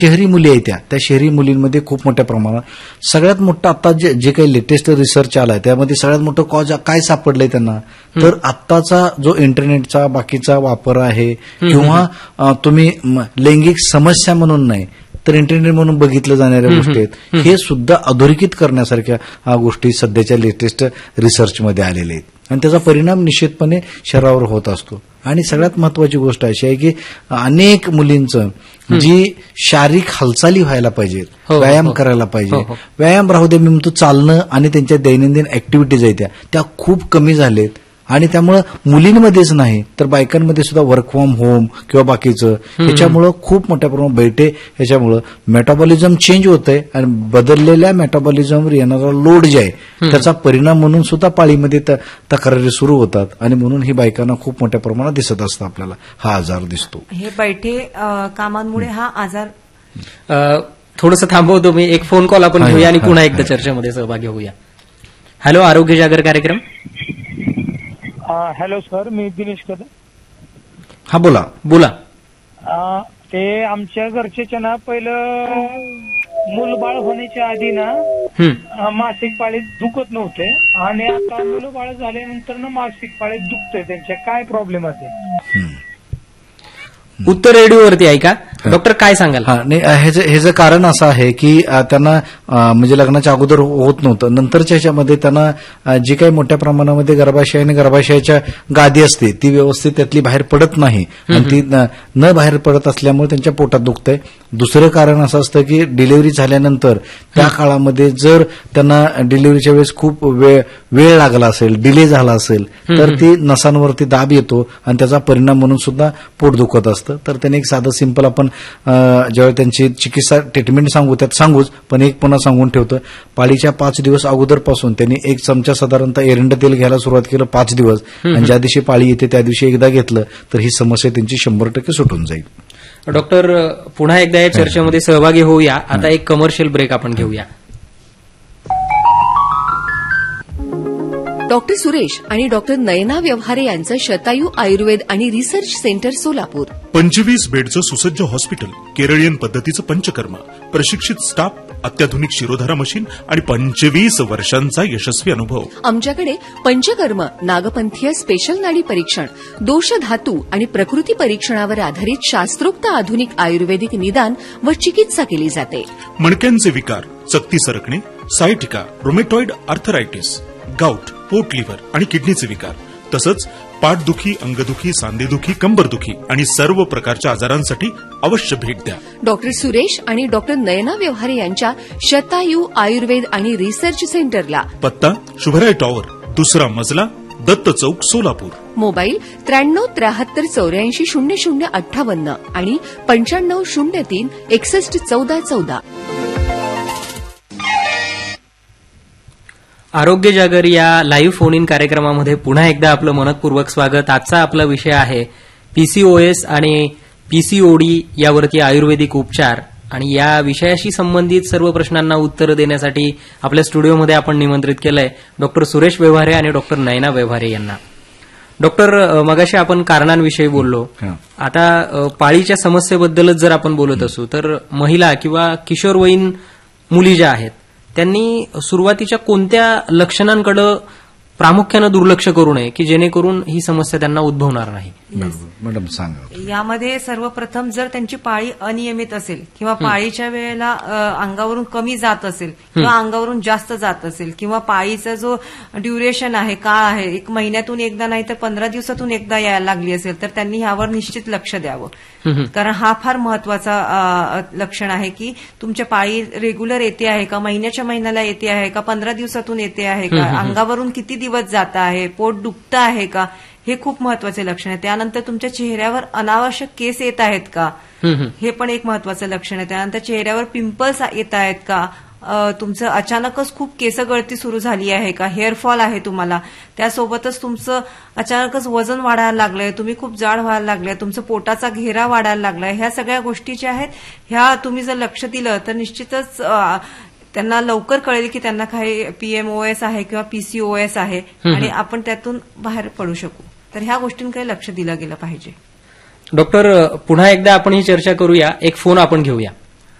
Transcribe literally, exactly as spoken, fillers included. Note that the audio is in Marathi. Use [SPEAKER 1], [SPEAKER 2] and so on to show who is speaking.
[SPEAKER 1] शहरी मुली आहेत त्या त्या शहरी मुलींमध्ये खूप मोठ्या प्रमाणात सगळ्यात मोठं आता जे जे काही लेटेस्ट रिसर्च आलाय त्यामध्ये सगळ्यात मोठं कॉज काय सापडलंय त्यांना तर आत्ताचा जो इंटरनेटचा बाकीचा वापर आहे किंवा तुम्ही लैंगिक समस्या म्हणून नाही तर इंटरनेट म्हणून बघितलं जाणाऱ्या गोष्टी आहेत हे सुद्धा अधोरेखित करण्यासारख्या गोष्टी सध्याच्या लेटेस्ट रिसर्चमध्ये आलेल्या आहेत आणि त्याचा परिणाम निश्चितपणे शरीरावर होत असतो. आणि सगळ्यात महत्वाची गोष्ट अशी आहे की अनेक मुलींचं जी शारीरिक हालचाली व्हायला पाहिजेत व्यायाम करायला पाहिजे व्यायाम राहू दे मी म्हणतो चालणं आणि त्यांच्या दैनंदिन ऍक्टिव्हिटीज आहेत त्या खूप कमी झालेत आणि त्यामुळं मुलींमध्येच नाही तर बायकांमध्ये सुद्धा वर्क फ्रॉम होम किंवा बाकीचं ह्याच्यामुळं खूप मोठ्या प्रमाणात बैठे ह्याच्यामुळं मेटाबॉलिझम चेंज होतंय आणि बदललेल्या मेटाबॉलिझमवर येणारा लोड जे आहे त्याचा परिणाम म्हणून सुद्धा पाळीमध्ये तक्रारी सुरू होतात आणि म्हणून ही बायकांना खूप मोठ्या प्रमाणात दिसत असतं आपल्याला हा आजार दिसतो.
[SPEAKER 2] हे बैठे कामांमुळे हा आजार.
[SPEAKER 3] थोडंसं थांबवतो मी एक फोन कॉल आपण घेऊया आणि पुन्हा एकदा चर्चेमध्ये सहभागी होऊया. हॅलो आरोग्य जागर कार्यक्रम.
[SPEAKER 4] हॅलो सर मी दिनेश कदम.
[SPEAKER 1] हा बोला
[SPEAKER 3] बोला.
[SPEAKER 4] ते आमच्या घरच्याच्या ना पहिलं मूलबाळ होण्याच्या आधी ना मासिक पाळीत दुखत नव्हते आणि आता मूलबाळ झाल्यानंतर ना मासिक पाळीत दुखतंय त्यांच्या काय प्रॉब्लेम असेल.
[SPEAKER 3] उत्तर रेडिओवरती आहे का डॉक्टर काय सांगाल.
[SPEAKER 1] हा नाही ह्याचं कारण असं आहे की त्यांना म्हणजे लग्नाच्या अगोदर होत नव्हतं नंतरच्या ह्याच्यामध्ये त्यांना जी काही मोठ्या प्रमाणामध्ये गर्भाशय आणि गर्भाशयाच्या गादी असते ती व्यवस्थित त्यातली बाहेर पडत नाही आणि ती न बाहेर पडत असल्यामुळे त्यांच्या पोटात दुखतंय. दुसरं कारण असं असतं की डिलिव्हरी झाल्यानंतर त्या काळामध्ये जर त्यांना डिलिव्हरीच्या वेळेस खूप वेळ वेळ लागला असेल डिले झाला असेल तर ती नसांवरती दाब येतो आणि त्याचा परिणाम म्हणून सुद्धा पोट दुखत असतं. तर त्यांनी एक साधं सिंपल आपण ज्यावेळी त्यांची चिकित्सा ट्रीटमेंट सांगू त्यात सांगूच पण एक पुन्हा सांगून ठेवतं पाळीच्या पाच दिवस अगोदरपासून त्यांनी एक चमचा साधारणतः एरंड तेल घ्यायला सुरुवात केलं पाच दिवस आणि ज्या दिवशी पाळी येते त्या दिवशी एकदा घेतलं तर ही समस्या त्यांची शंभर टक्के सुटून जाईल.
[SPEAKER 3] डॉक्टर पुन्हा एकदा या चर्चेमध्ये सहभागी होऊया. आता एक कमर्शियल ब्रेक आपण घेऊया.
[SPEAKER 5] डॉक्टर सुरेश आणि डॉक्टर नयना व्यवहारे यांचं शतायू आयुर्वेद आणि रिसर्च सेंटर सोलापूर.
[SPEAKER 6] पंचवीस बेडचं सुसज्ज हॉस्पिटल केरळियन पद्धतीचं पंचकर्म प्रशिक्षित स्टाफ अत्याधुनिक शिरोधारा मशीन आणि पंचवीस वर्षांचा यशस्वी अनुभव.
[SPEAKER 5] आमच्याकडे पंचकर्म नागपंथीय स्पेशल नाडी परीक्षण दोष धातू आणि प्रकृती परीक्षणावर आधारित शास्त्रोक्त आधुनिक आयुर्वेदिक निदान व चिकित्सा केली जाते.
[SPEAKER 6] मणक्यांचे विकार चकती सरकणे सायटिका रुमेटॉइड आर्थरायटिस गाऊट पोट लिव्हर आणि किडनीचे विकार तसंच पाठदुखी अंगदुखी सांधेदुखी कंबरदुखी आणि सर्व प्रकारच्या आजारांसाठी अवश्य भेट द्या.
[SPEAKER 5] डॉक्टर सुरेश आणि डॉक्टर नयना व्यवहारे यांच्या शतायू आयुर्वेद आणि रिसर्च सेंटरला.
[SPEAKER 6] पत्ता शुभराय टॉवर दुसरा मजला दत्त चौक सोलापूर.
[SPEAKER 5] मोबाईल त्र्याण्णव त्र्याहत्तर चौऱ्याऐंशी शून्य शून्य अठ्ठावन्न आणि पंच्याण्णव शून्य तीन एकसष्ट चौदा चौदा.
[SPEAKER 3] आरोग्य जागर या लाईव्ह फोन इन कार्यक्रमामध्ये पुन्हा एकदा आपलं मनपूर्वक स्वागत. आजचा आपला विषय आहे पीसीओएस आणि पीसीओडी यावरती आयुर्वेदिक उपचार आणि या विषयाशी संबंधित सर्व प्रश्नांना उत्तरं देण्यासाठी आपल्या स्टुडिओमध्ये आपण निमंत्रित केलंय डॉक्टर सुरेश व्यवहारे आणि डॉक्टर नयना व्यवहारे यांना. डॉक्टर मगाशी आपण कारणांविषयी बोललो. आता पाळीच्या समस्येबद्दलच जर आपण बोलत असू तर महिला किंवा किशोरवयीन मुली ज्या आहेत त्यांनी सुरुवातीच्या कोणत्या लक्षणांकडे प्रामुख्यानं दुर्लक्ष करू नये की जेणेकरून ही समस्या त्यांना उद्भवणार नाही.
[SPEAKER 1] मॅडम सांगा.
[SPEAKER 2] यामध्ये सर्वप्रथम जर त्यांची पाळी अनियमित असेल किंवा पाळीच्या वेळेला अंगावरून कमी जात असेल किंवा अंगावरून जास्त जात असेल किंवा पाळीचा जो ड्युरेशन आहे काळ आहे एक महिन्यातून एकदा नाही तर पंधरा दिवसातून एकदा यायला लागली असेल तर त्यांनी ह्यावर निश्चित लक्ष द्यावं. कारण हा फार महत्वाचा लक्षण आहे की तुमच्या पाळी रेग्युलर येते आहे का महिन्याच्या महिन्याला येते आहे का पंधरा दिवसातून येते आहे का अंगावरून किती दिवस जात आहे पोट दुखतं आहे का हे खूप महत्वाचे लक्षण आहे. त्यानंतर तुमच्या चेहऱ्यावर अनावश्यक केस येत आहेत का हे पण एक महत्वाचं लक्षण आहे. त्यानंतर चेहऱ्यावर पिंपल्स येत आहेत का तुमचं अचानकच खूप केस गळती सुरू झाली आहे का हेअरफॉल आहे तुम्हाला त्यासोबतच तुमचं अचानकच वजन वाढायला लागलंय तुम्ही खूप जाड व्हायला लागलाय तुमचं पोटाचा घेरा वाढायला लागलाय ह्या सगळ्या गोष्टी ज्या आहेत ह्या तुम्ही जर लक्ष दिलं तर निश्चितच त्यांना लवकर कळेल की त्यांना काही पीएमओएस आहे किंवा पीसीओएस आहे आणि आपण त्यातून बाहेर पडू शकू. तर ह्या गोष्टींकडे लक्ष दिलं गेलं पाहिजे.
[SPEAKER 3] डॉक्टर पुन्हा एकदा आपण ही चर्चा करूया. एक फोन आपण घेऊया.